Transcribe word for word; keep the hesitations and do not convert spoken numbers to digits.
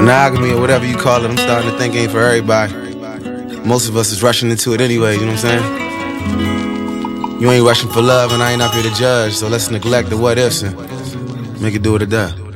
monogamy or whatever you call it, I'm starting to think ain't for everybody. Most of us is rushing into it anyway, you know what I'm saying? You ain't rushing for love and I ain't up here to judge, so let's neglect the what ifs and make it do what it does.